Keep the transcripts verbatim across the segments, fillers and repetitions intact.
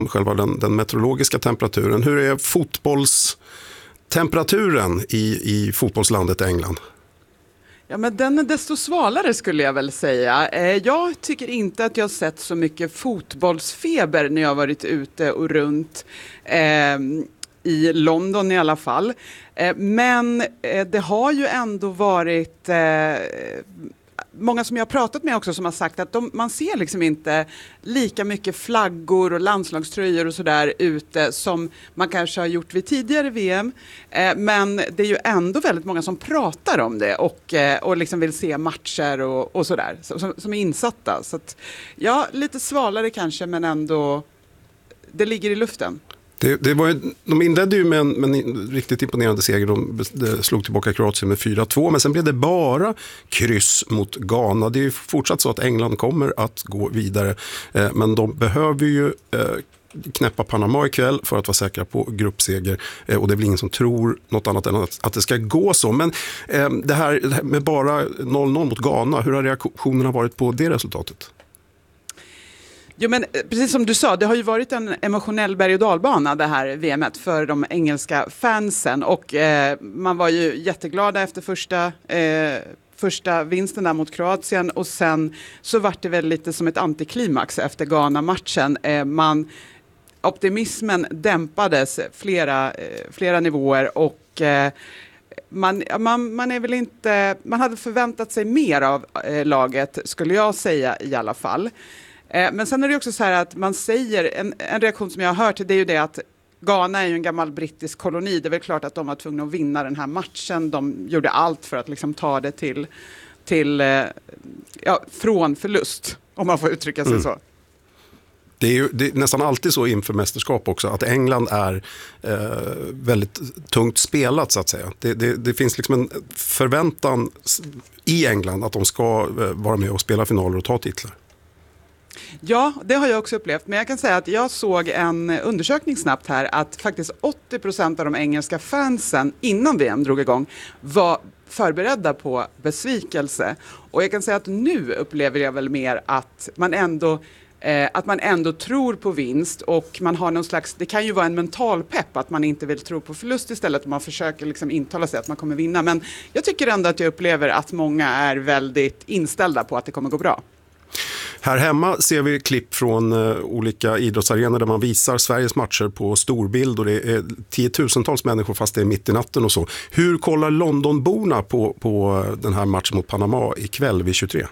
själva den, den meteorologiska temperaturen. Hur är fotbollstemperaturen i, i fotbollslandet England? Ja, men den är desto svalare skulle jag väl säga. Jag tycker inte att jag har sett så mycket fotbollsfeber när jag har varit ute och runt eh, i London i alla fall. Eh, men eh, det har ju ändå varit eh, många som jag har pratat med också som har sagt att de, man ser liksom inte lika mycket flaggor och landslagströjor och sådär ute som man kanske har gjort vid tidigare V M. Eh, men det är ju ändå väldigt många som pratar om det och, eh, och liksom vill se matcher och, och sådär som, som är insatta. Så att, ja, lite svalare kanske men ändå det ligger i luften. Det, det var ju, de inledde ju med en, med en riktigt imponerande seger. De, de slog tillbaka Kroatien med fyra två, men sen blev det bara kryss mot Ghana. Det är ju fortsatt så att England kommer att gå vidare, eh, men de behöver ju eh, knäppa Panama ikväll för att vara säkra på gruppseger, eh, och det är väl ingen som tror något annat än att, att det ska gå så. Men eh, det, här, det här med bara noll noll mot Ghana, hur har reaktionerna varit på det resultatet? Jo, men precis som du sa, det har ju varit en emotionell berg- och dalbana det här V M:et för de engelska fansen och eh, man var ju jätteglada efter första, eh, första vinsten där mot Kroatien och sen så var det väl lite som ett antiklimax efter Ghana-matchen. Eh, man, optimismen dämpades flera, eh, flera nivåer och eh, Man, man, man är väl inte, man hade förväntat sig mer av eh, laget skulle jag säga i alla fall. Men sen är det också så här att man säger, en, en reaktion som jag har hört, det är ju det att Ghana är ju en gammal brittisk koloni. Det är väl klart att de var tvungna att vinna den här matchen. De gjorde allt för att liksom ta det till, till ja, från förlust, om man får uttrycka sig mm. så. Det är ju det är nästan alltid så inför mästerskap också att England är eh, väldigt tungt spelat så att säga. Det, det, det finns liksom en förväntan i England att de ska eh, vara med och spela finaler och ta titlar. Ja, det har jag också upplevt. Men jag kan säga att jag såg en undersökning snabbt här att faktiskt åttio procent av de engelska fansen innan V M drog igång var förberedda på besvikelse. Och jag kan säga att nu upplever jag väl mer att man ändå eh, att man ändå tror på vinst och man har någon slags, det kan ju vara en mental pepp att man inte vill tro på förlust istället och man försöker liksom intala sig att man kommer vinna. Men jag tycker ändå att jag upplever att många är väldigt inställda på att det kommer gå bra. Här hemma ser vi klipp från uh, olika idrottsarenor där man visar Sveriges matcher på storbild och det är tiotusentals människor fast det är mitt i natten och så. Hur kollar Londonborna på, på den här matchen mot Panama ikväll vid tjugotre?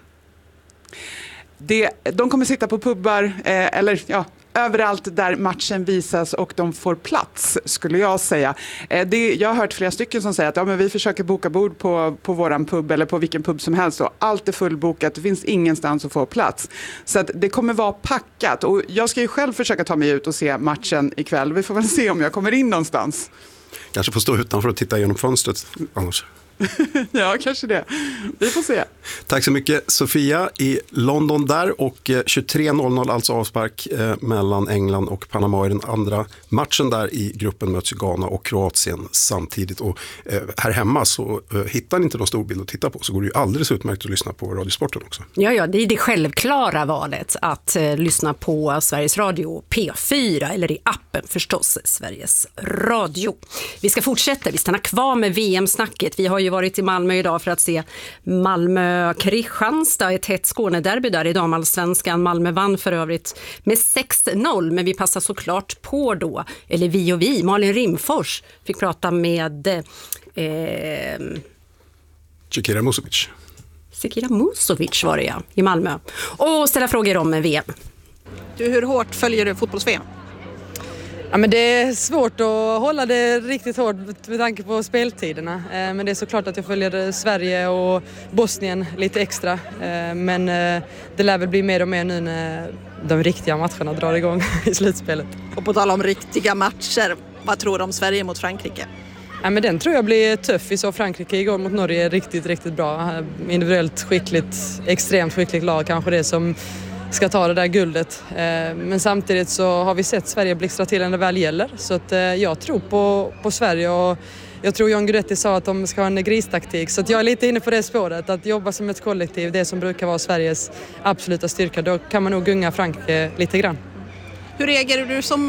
Det, de kommer sitta på pubbar eh, eller ja, överallt där matchen visas och de får plats skulle jag säga. Eh, det, jag har hört flera stycken som säger att ja, men vi försöker boka bord på, på våran pub eller på vilken pub som helst och allt är fullbokat, det finns ingenstans att få plats. Så att det kommer vara packat och jag ska ju själv försöka ta mig ut och se matchen ikväll. Vi får väl se om jag kommer in någonstans. Kanske får stå utanför och titta genom fönstret annars. Ja, kanske det. Vi får se. Tack så mycket Sofia i London där och tjugotre noll noll alltså avspark eh, mellan England och Panama i den andra matchen där i gruppen möts Ghana och Kroatien samtidigt och eh, här hemma så eh, hittar ni inte någon stor bild att titta på så går det ju alldeles utmärkt att lyssna på Radiosporten också. Ja, ja, det är det självklara valet att eh, lyssna på Sveriges Radio P fyra eller i appen förstås Sveriges Radio. Vi ska fortsätta, vi stannar kvar med V M-snacket. Vi har ju varit i Malmö idag för att se Malmö-Kristianstad, ett hett Skånederby där i damallsvenskan. Malmö vann för övrigt med sex noll, men vi passar såklart på då, eller vi och vi, Malin Rimfors fick prata med eh, Zekira Musovic. Zekira Musovic var det ja, i Malmö. Och ställa frågor om V M. Du, hur hårt följer du fotbolls-V M? Ja, men det är svårt att hålla det riktigt hårt med tanke på speltiderna. Men det är såklart att jag följer Sverige och Bosnien lite extra. Men det lär väl bli mer och mer nu när de riktiga matcherna drar igång i slutspelet. Och på tal om riktiga matcher, vad tror du om Sverige mot Frankrike? Ja, men den tror jag blir tuff. Vi såg Frankrike igår mot Norge riktigt, riktigt bra. Individuellt skickligt, extremt skickligt lag kanske det som ska ta det där guldet. Men samtidigt så har vi sett Sverige blixtra till när det väl gäller. Så att jag tror på, på Sverige och jag tror John Guidetti sa att de ska ha en gristaktik. Så att jag är lite inne på det spåret. Att jobba som ett kollektiv, det som brukar vara Sveriges absoluta styrka. Då kan man nog gunga Frankrike lite grann. Hur reagerar du som